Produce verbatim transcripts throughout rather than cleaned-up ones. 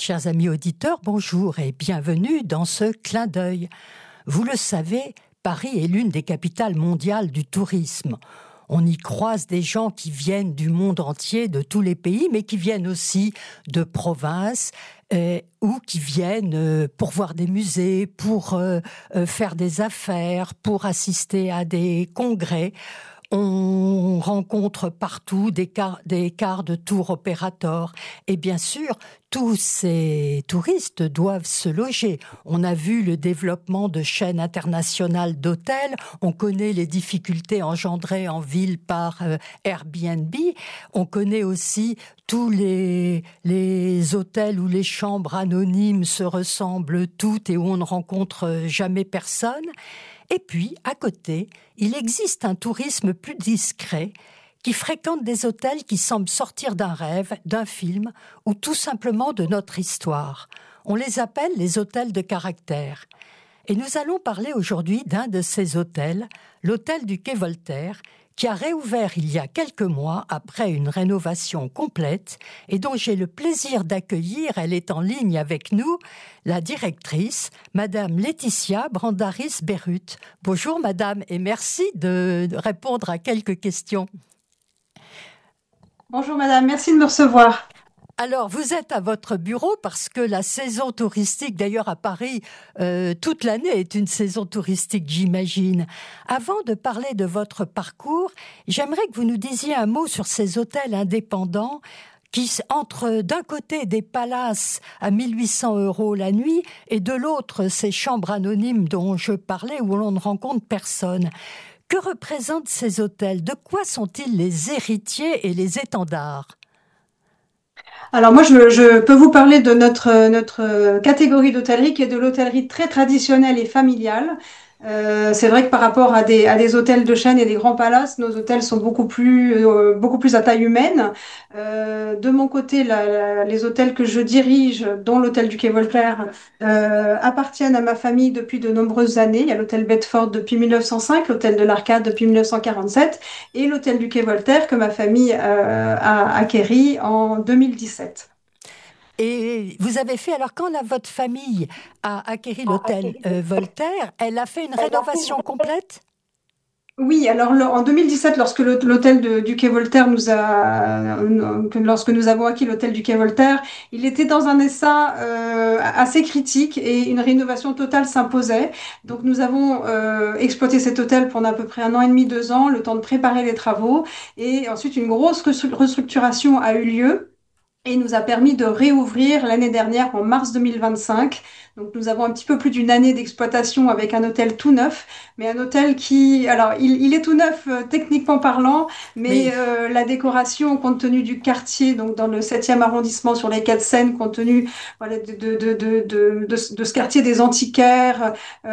Chers amis auditeurs, bonjour et bienvenue dans ce clin d'œil. Vous le savez, Paris est l'une des capitales mondiales du tourisme. On y croise des gens qui viennent du monde entier, de tous les pays, mais qui viennent aussi de province euh, ou qui viennent euh, pour voir des musées, pour euh, euh, faire des affaires, pour assister à des congrès. On rencontre partout des cars, des cars de tour opérateurs. Et bien sûr, tous ces touristes doivent se loger. On a vu le développement de chaînes internationales d'hôtels. On connaît les difficultés engendrées en ville par euh, Airbnb. On connaît aussi tous les, les hôtels où les chambres anonymes se ressemblent toutes et où on ne rencontre jamais personne. Et puis, à côté, il existe un tourisme plus discret qui fréquente des hôtels qui semblent sortir d'un rêve, d'un film ou tout simplement de notre histoire. On les appelle les hôtels de caractère. Et nous allons parler aujourd'hui d'un de ces hôtels, l'hôtel du Quai Voltaire, qui a réouvert il y a quelques mois après une rénovation complète et dont j'ai le plaisir d'accueillir, elle est en ligne avec nous, la directrice, Madame Laetitia Brandaris-Berruth. Bonjour Madame et merci de répondre à quelques questions. Bonjour Madame, merci de me recevoir. Alors, vous êtes à votre bureau parce que la saison touristique, d'ailleurs à Paris, euh, toute l'année est une saison touristique, j'imagine. Avant de parler de votre parcours, j'aimerais que vous nous disiez un mot sur ces hôtels indépendants qui entrent d'un côté des palaces à mille huit cents euros la nuit et de l'autre ces chambres anonymes dont je parlais où l'on ne rencontre personne. Que représentent ces hôtels? De quoi sont-ils les héritiers et les étendards? Alors moi, je, je peux vous parler de notre, notre catégorie d'hôtellerie qui est de l'hôtellerie très traditionnelle et familiale. Euh, c'est vrai que par rapport à des, à des hôtels de chaîne et des grands palaces, nos hôtels sont beaucoup plus, euh, beaucoup plus à taille humaine. Euh, de mon côté, la, la, les hôtels que je dirige, dont l'hôtel du Quai Voltaire, euh, appartiennent à ma famille depuis de nombreuses années. Il y a l'hôtel Bedford depuis mille neuf cent cinq, l'hôtel de l'Arcade depuis mille neuf cent quarante-sept et l'hôtel du Quai Voltaire que ma famille euh, a acquéri en deux mille dix-sept. Et vous avez fait, alors quand la, votre famille a acquéri l'hôtel euh, Voltaire, elle a fait une rénovation complète? Oui, alors le- en deux mille dix-sept, lorsque l'hô- l'hôtel de- du Quai Voltaire nous a, euh, que- lorsque nous avons acquis l'hôtel du Quai Voltaire, il était dans un état euh, assez critique et une rénovation totale s'imposait. Donc nous avons euh, exploité cet hôtel pendant à peu près un an et demi, deux ans, le temps de préparer les travaux et ensuite une grosse restru- restructuration a eu lieu. Et nous a permis de réouvrir l'année dernière en mars deux mille vingt-cinq. Donc nous avons un petit peu plus d'une année d'exploitation avec un hôtel tout neuf, mais un hôtel qui, alors il, il est tout neuf euh, techniquement parlant, Mais mais euh, la décoration compte tenu du quartier, donc dans le septième arrondissement sur les quais de Seine, compte tenu voilà, de, de, de, de, de, de, de ce quartier des antiquaires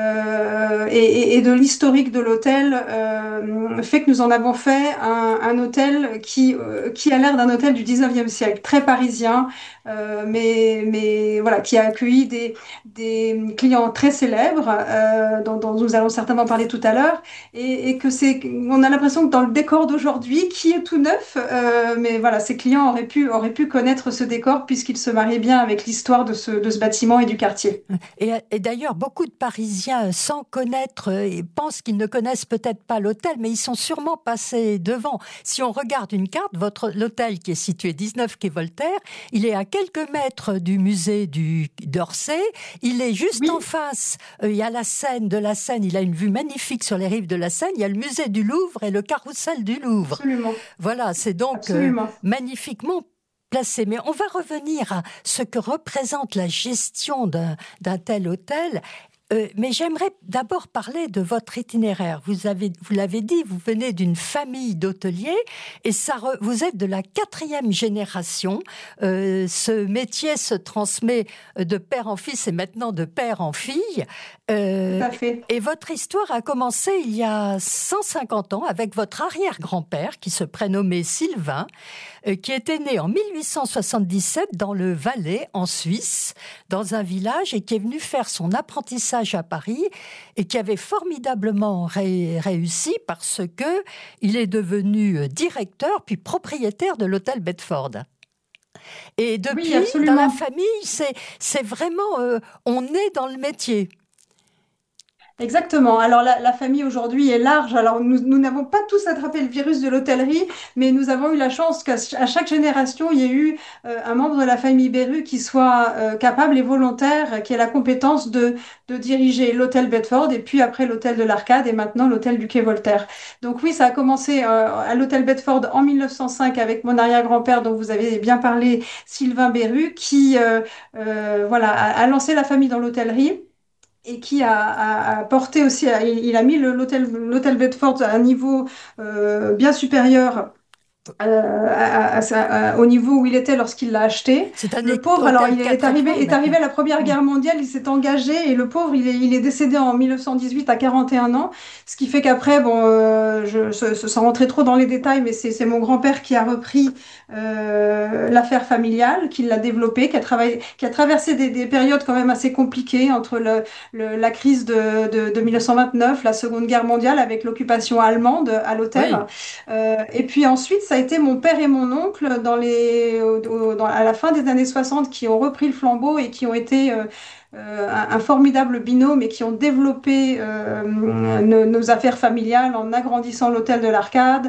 euh, et, et, et de l'historique de l'hôtel, euh, fait que nous en avons fait un, un hôtel qui, euh, qui a l'air d'un hôtel du dix-neuvième siècle, très parisien, euh, mais, mais voilà, qui a accueilli des, des clients très célèbres, euh, dont, dont nous allons certainement parler tout à l'heure, et, et que c'est, on a l'impression que dans le décor d'aujourd'hui, qui est tout neuf, euh, mais voilà, ces clients auraient pu, auraient pu connaître ce décor puisqu'il se mariait bien avec l'histoire de ce, de ce bâtiment et du quartier. Et, et d'ailleurs, beaucoup de Parisiens, sans connaître, euh, pensent qu'ils ne connaissent peut-être pas l'hôtel, mais ils sont sûrement passés devant. Si on regarde une carte, votre l'hôtel qui est situé dix-neuf quai Voltaire, il est à quelques mètres du musée du d'Orsay. Il est juste en Oui, face. Euh, il y a la Seine, de la Seine. Il a une vue magnifique sur les rives de la Seine. Il y a le musée du Louvre et le carrousel du Louvre. absolument, Voilà, c'est donc euh, absolument. magnifiquement placé. Mais on va revenir à ce que représente la gestion d'un, d'un tel hôtel. Euh, mais j'aimerais d'abord parler de votre itinéraire. Vous avez, vous l'avez dit, vous venez d'une famille d'hôteliers et ça, re- vous êtes de la quatrième génération. Euh, ce métier se transmet de père en fils et maintenant de père en fille. Tout Euh, à fait. et votre histoire a commencé il y a cent cinquante ans avec votre arrière-grand-père qui se prénommait Sylvain, euh, qui était né en mille huit cent soixante-dix-sept dans le Valais, en Suisse, dans un village et qui est venu faire son apprentissage à Paris et qui avait formidablement ré- réussi parce que il est devenu directeur puis propriétaire de l'hôtel Bedford. Et Oui, depuis, dans la absolument. famille, c'est, c'est vraiment, euh, on est dans le métier. Exactement. Alors la, la famille aujourd'hui est large. Alors nous nous n'avons pas tous attrapé le virus de l'hôtellerie, mais nous avons eu la chance qu'à ch- à chaque génération, il y ait eu euh, un membre de la famille Beru qui soit euh, capable et volontaire, qui ait la compétence de, de diriger l'hôtel Bedford et puis après l'hôtel de l'Arcade et maintenant l'hôtel du Quai Voltaire. Donc oui, ça a commencé euh, à l'hôtel Bedford en mille neuf cent cinq avec mon arrière-grand-père dont vous avez bien parlé, Sylvain Beru, qui euh, euh, voilà a, a lancé la famille dans l'hôtellerie et qui a, a- a porté aussi, a- il, il a mis le- l'hôtel l'hôtel Bedford à un niveau euh, bien supérieur euh, à- à- à sa- à- au niveau où il était lorsqu'il l'a acheté. C'est un Le é- pauvre, alors hôtel il est quatre arrivé, étoiles est arrivé maintenant. à la Première Mm. Guerre mondiale, il s'est engagé et le pauvre, il est, il est décédé en mille neuf cent dix-huit à quarante et un ans. Ce qui fait qu'après, bon, euh, je, ce- ce- sans rentrer trop dans les détails, mais c'est c'est mon grand-père qui a repris euh, l'affaire familiale, qui l'a développée, qui a travaillé, qui a traversé des, des périodes quand même assez compliquées entre le, le- la crise de, de, de mille neuf cent vingt-neuf, la Seconde Guerre mondiale avec l'occupation allemande à l'hôtel. Oui, Euh, et puis ensuite, ça a été mon père et mon oncle dans les, au- au- dans- à la fin des années soixante qui ont repris le flambeau et qui ont été euh, euh, un, un formidable binôme et qui ont développé euh, nos, nos affaires familiales en agrandissant l'hôtel de l'Arcade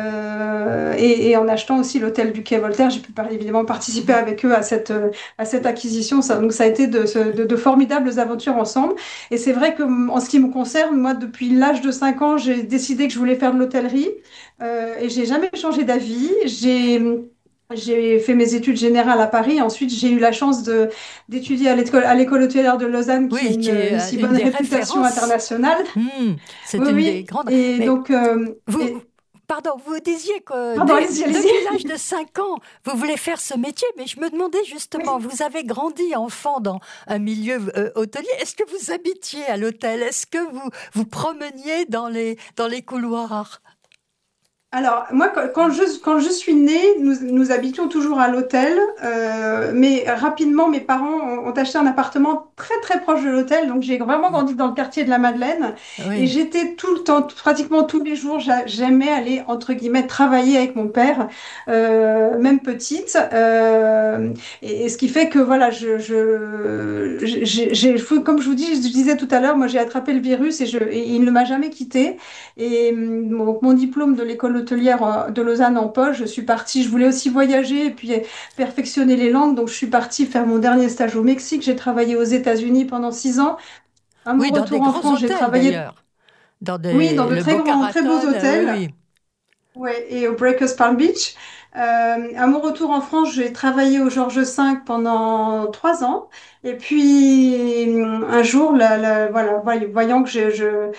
euh, et, et en achetant aussi l'hôtel du Quai Voltaire. J'ai pu par- évidemment participer avec eux à cette, euh, à cette acquisition. Ça, donc ça a été de, ce- de, de formidables aventures ensemble. Et c'est vrai que en ce qui me concerne, moi, depuis l'âge de cinq ans, j'ai décidé que je voulais faire de l'hôtellerie. Euh, et j'ai jamais changé d'avis. J'ai j'ai fait mes études générales à Paris. Ensuite, j'ai eu la chance de d'étudier à l'école à l'école hôtelière de Lausanne, qui a oui, une, qui est une euh, si une bonne des réputation références. internationale. Hmm, c'est Oui, une des oui. grandes. Et Mais donc, euh, vous, et, pardon, vous disiez que pardon, dès- allez-y, allez-y. depuis l'âge de cinq ans, vous voulez faire ce métier, mais je me demandais justement, Oui. vous avez grandi enfant dans un milieu euh, hôtelier. Est-ce que vous habitiez à l'hôtel? Est-ce que vous vous promeniez dans les, dans les couloirs? Alors, moi, quand quand je, quand je suis née, nous, nous habitions toujours à l'hôtel, euh, mais rapidement, mes parents ont, ont acheté un appartement très, très proche de l'hôtel, donc j'ai vraiment grandi dans le quartier de la Madeleine, et Oui, j'étais tout le temps, pratiquement tous les jours, j'a- j'aimais aller, entre guillemets, travailler avec mon père, euh, même petite, euh, et, et ce qui fait que, voilà, je, je, j'ai, j'ai- comme je vous dis, je disais tout à l'heure, moi, j'ai attrapé le virus et, je, et il ne m'a jamais quitté. Et hum, mon, mon diplôme de l'école hôtelière euh, de Lausanne en poche, je suis partie, je voulais aussi voyager et puis euh, perfectionner les langues, donc je suis partie faire mon dernier stage au Mexique. J'ai travaillé aux États-Unis pendant six ans. À mon oui, dans des retour en grands France, j'ai hôtels travaillé, d'ailleurs, dans oui, dans des, de le très Boca grands, très beaux Raton, euh, oui, hôtels. oui. Ouais, et au Breakers Palm Beach. Euh, à mon retour en France, j'ai travaillé au Georges cinq pendant trois ans. Et puis un jour, la, la- voilà, voy- voyant que je, je,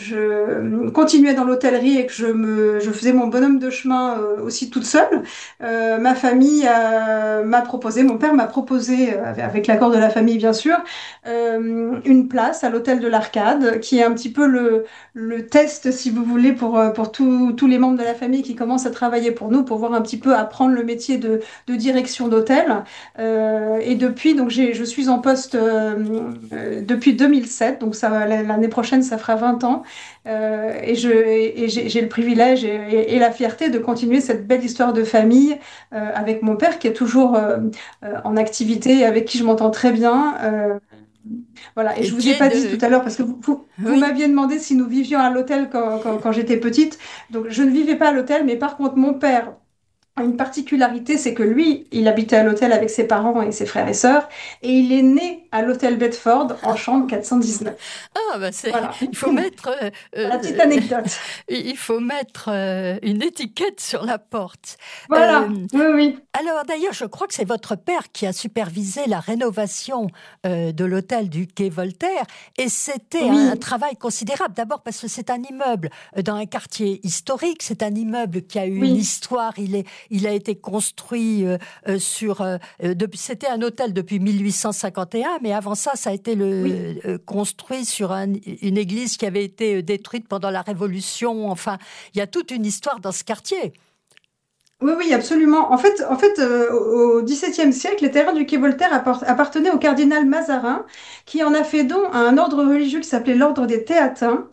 je continuais dans l'hôtellerie et que je me, je faisais mon bonhomme de chemin euh, aussi toute seule, euh, ma famille euh, m'a proposé, mon père m'a proposé, euh, avec avec l'accord de la famille bien sûr, euh, une place à l'hôtel de l'Arcade, qui est un petit peu le le test, si vous voulez, pour, euh, pour tous tous les membres de la famille qui commencent à travailler pour nous, pour voir un petit peu apprendre le métier de, de direction d'hôtel. Euh, et depuis, donc j'ai, je suis en poste euh, euh, depuis deux mille sept, donc ça, va- l'année prochaine, ça fera vingt ans. Euh, et je, et j'ai, j'ai le privilège et, et- et la fierté de continuer cette belle histoire de famille euh, avec mon père qui est toujours euh, euh, en activité et avec qui je m'entends très bien. Euh, voilà, et Et je vous qui ai est pas dit tout de... à l'heure, parce que vous, vous, vous Oui. m'aviez demandé si nous vivions à l'hôtel quand, quand, quand j'étais petite. Donc, je ne vivais pas à l'hôtel, mais par contre, mon père a une particularité, c'est que lui, il habitait à l'hôtel avec ses parents et ses frères et sœurs, et il est né à l'hôtel Bedford en chambre quatre cent dix-neuf. Ah, bah c'est, Voilà, il faut mettre, euh, la petite euh, anecdote. il faut mettre euh, une étiquette sur la porte. Voilà, Euh, oui, oui. alors d'ailleurs, je crois que c'est votre père qui a supervisé la rénovation euh, de l'hôtel du Quai Voltaire, et c'était un, un Oui, travail considérable. D'abord parce que c'est un immeuble euh, dans un quartier historique, c'est un immeuble qui a eu une oui, histoire. Il est, il a été construit euh, euh, sur, euh, euh, depuis, c'était un hôtel depuis mille huit cent cinquante et un, mais avant ça, ça a été oui. le, euh, construit sur un- une église qui avait été euh, détruite pendant la Révolution. Enfin, il y a toute une histoire dans ce quartier. Oui, oui, absolument. En fait, en fait euh, au XVIIe siècle, les terrains du Quai Voltaire apport- appartenaient au cardinal Mazarin, qui en a fait don à un ordre religieux qui s'appelait l'ordre des Théatins.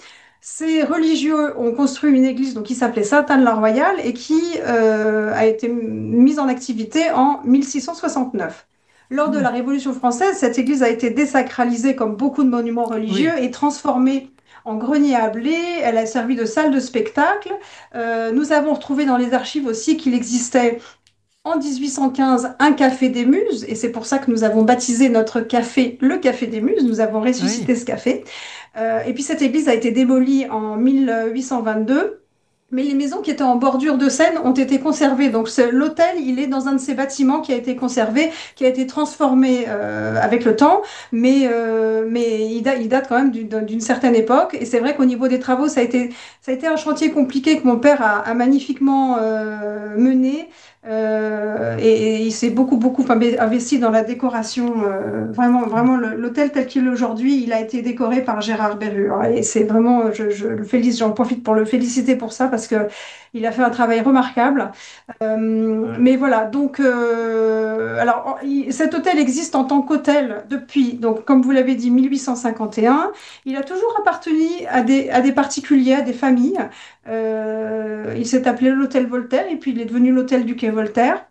Ces religieux ont construit une église donc, qui s'appelait Sainte-Anne-la-Royale et qui euh, a été mise en activité en mille six cent soixante-neuf. Lors de Hmm. la Révolution française, cette église a été désacralisée comme beaucoup de monuments religieux Oui. et transformée en grenier à blé. Elle a servi de salle de spectacle. Euh, nous avons retrouvé dans les archives aussi qu'il existait en dix-huit cent quinze un café des Muses, et c'est pour ça que nous avons baptisé notre café le Café des Muses. Nous avons Oui. ressuscité ce café. Euh, et puis cette église a été démolie en mille huit cent vingt-deux. Mais les maisons qui étaient en bordure de Seine ont été conservées. Donc ce- l'hôtel, il est dans un de ces bâtiments qui a été conservé, qui a été transformé euh, avec le temps, mais, euh, mais il, da- il date quand même d'une d'une certaine époque. Et c'est vrai qu'au niveau des travaux, ça a été, ça a été un chantier compliqué que mon père a, a magnifiquement euh, mené. Euh, et, et il s'est beaucoup, beaucoup inve- investi dans la décoration. Euh, vraiment, vraiment, le- l'hôtel tel qu'il est aujourd'hui, il a été décoré par Gérard Berrure. Et c'est vraiment, je, je le félicite, j'en profite pour le féliciter pour ça parce que il a fait un travail remarquable. Euh, mais voilà, donc, euh, alors, il- cet hôtel existe en tant qu'hôtel depuis, donc, comme vous l'avez dit, mille huit cent cinquante et un. Il a toujours appartenu à des, à des particuliers, à des familles. Euh, il s'est appelé l'hôtel Voltaire et puis il est devenu l'hôtel du quai Voltaire.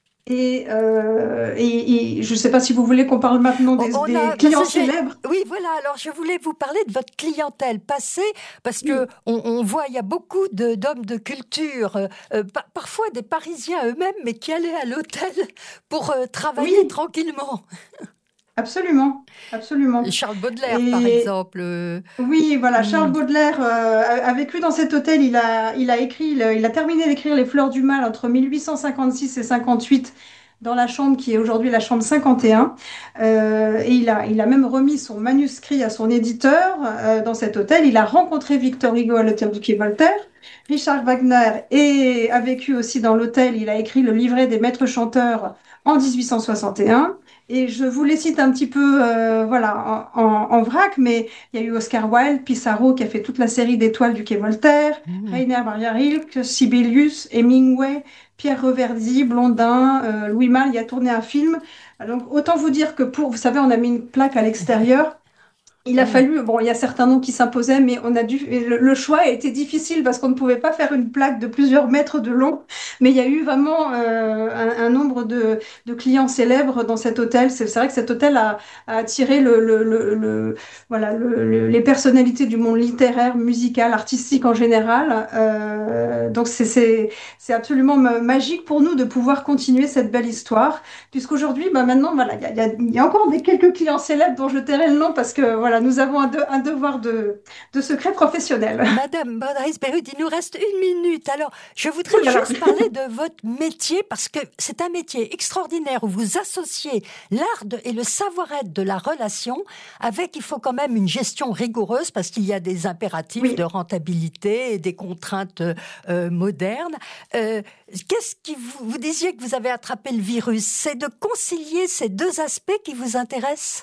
Et, euh, et- et je ne sais pas si vous voulez qu'on parle maintenant On des, on des a, parce clients que j'ai, célèbres. oui, voilà. Alors, je voulais vous parler de votre clientèle passée, parce que Oui, on, on voit, il y a beaucoup de, d'hommes de culture, euh, euh, pa- parfois des Parisiens eux-mêmes, mais qui allaient à l'hôtel pour euh, travailler oui, tranquillement. absolument, absolument. Charles Baudelaire, par Et, exemple. euh, oui, voilà, Charles hmm. Baudelaire euh, a a vécu dans cet hôtel. Il a, il a écrit, il a, il a terminé d'écrire Les Fleurs du Mal entre mille huit cent cinquante-six et cinquante-huit dans la chambre qui est aujourd'hui la chambre cinquante et un. Euh, et il a, il a même remis son manuscrit à son éditeur euh, dans cet hôtel. Il a rencontré Victor Hugo à l'hôtel du Quai Voltaire. Richard Wagner et a vécu aussi dans l'hôtel. Il a écrit le livret des maîtres chanteurs en mille huit cent soixante et un. Et je vous les cite un petit peu, euh, voilà, en, en- en vrac, mais il y a eu Oscar Wilde, Pissarro qui a fait toute la série d'étoiles du Quai Voltaire, Hmm. Rainer Maria Rilke, Sibelius, Hemingway, Pierre Reverdy, Blondin, euh, Louis Malle, il a tourné un film. Donc autant vous dire que pour, vous savez, on a mis une plaque à l'extérieur. Il a Oui. fallu, bon, il y a certains noms qui s'imposaient, mais on a dû, le, le choix a été difficile parce qu'on ne pouvait pas faire une plaque de plusieurs mètres de long. Mais il y a eu vraiment euh, un, un nombre de, de clients célèbres dans cet hôtel. C'est c'est vrai que cet hôtel a, a attiré le, le, le, le- voilà, le- le- les personnalités du monde littéraire, musical, artistique en général. Euh, donc c'est c'est- c'est absolument ma- magique pour nous de pouvoir continuer cette belle histoire. Puisqu'aujourd'hui, bah maintenant, voilà, il y a, il y a- il y a encore des quelques clients célèbres dont je tairai le nom parce que voilà, nous avons un, de- un devoir de, de secret professionnel. Madame Baudrice-Bérud, il nous reste une minute. Alors, je voudrais Ouh là là. juste parler de votre métier parce que c'est un métier extraordinaire où vous associez l'art de- et le savoir-être de la relation avec, il faut quand même une gestion rigoureuse parce qu'il y a des impératifs de Oui. rentabilité et des contraintes euh, modernes. Euh, qu'est-ce qui vous, vous disiez que vous avez attrapé le virus? C'est de concilier ces deux aspects qui vous intéressent?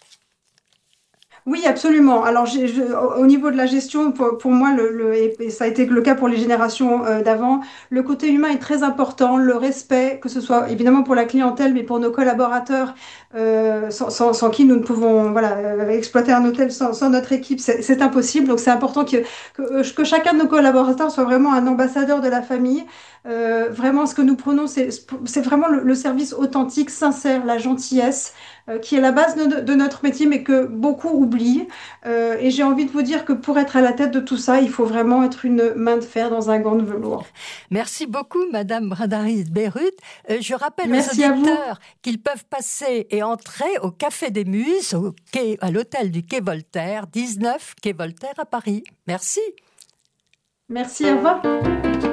Oui, absolument. Alors, j'ai- je- au au niveau de la gestion, pour, pour moi, le, le- et, et ça a été le cas pour les générations euh, d'avant, le côté humain est très important, le respect, que ce soit évidemment pour la clientèle, mais pour nos collaborateurs, euh, sans, sans- sans qui nous ne pouvons voilà, euh, exploiter un hôtel sans, sans notre équipe, c'est c'est impossible. Donc, c'est important que, que, euh, que chacun de nos collaborateurs soit vraiment un ambassadeur de la famille. Euh, vraiment, ce que nous prenons, c'est c'est vraiment le, le service authentique, sincère, la gentillesse euh, qui est la base de, de notre métier, mais que beaucoup oublient. Euh, et j'ai envie de vous dire que pour être à la tête de tout ça, il faut vraiment être une main de fer dans un gant de velours. Merci beaucoup, Madame Bradaris-Bérut. Euh, je rappelle aux Merci à vous. auditeurs qu'ils peuvent passer et entrer au Café des Muses, au quai, à l'hôtel du Quai Voltaire, dix-neuf Quai Voltaire à Paris. Merci. Merci, au revoir.